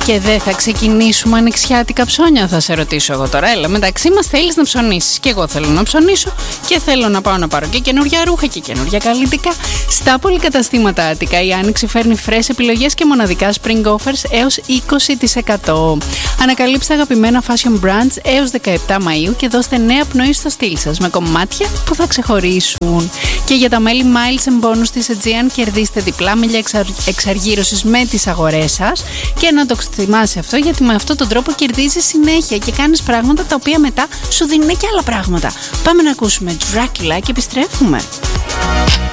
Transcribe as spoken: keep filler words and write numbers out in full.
Και δεν θα ξεκινήσουμε ανοιξιάτικα ψώνια, θα σε ρωτήσω εγώ τώρα. Έλα, μεταξύ μας θέλεις να ψωνίσεις. Και εγώ θέλω να ψωνίσω και θέλω να πάω να πάρω και καινούργια ρούχα και καινούργια καλλιτικά. Στα πολυκαταστήματα Άτικα η Άνοιξη φέρνει φρέσ επιλογές και μοναδικά spring offers έως είκοσι τοις εκατό. Ανακαλύψτε αγαπημένα fashion brands έως δεκαεπτά Μαΐου και δώστε νέα πνοή στο στυλ σας με κομμάτια που θα ξεχωρίσουν. Και για τα μέλη Miles and Bonus της Aegean κερδίστε διπλά μίλια εξαρ... εξαργύρωσης με τις αγορές σας. Και να το θυμάσαι αυτό, γιατί με αυτόν τον τρόπο κερδίζεις συνέχεια και κάνεις πράγματα τα οποία μετά σου δίνουν και άλλα πράγματα. Πάμε να ακούσουμε Dracula και επιστρέφουμε.